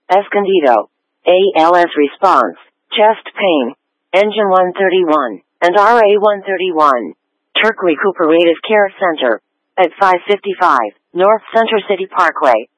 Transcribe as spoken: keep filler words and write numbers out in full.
Escondido. A L S response, chest pain, engine one thirty-one, and R A one thirty-one. Turk Recuperative Care Center. At five fifty-five, North Center City Parkway.